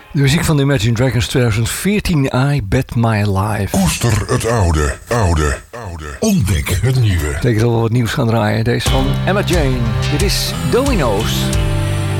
De muziek van de Imagine Dragons 2014, I Bet My Life. Koester het oude. Ontdek het nieuwe. Betekent dat we wat nieuws gaan draaien. Deze van Emma Jane. Dit is Domino's.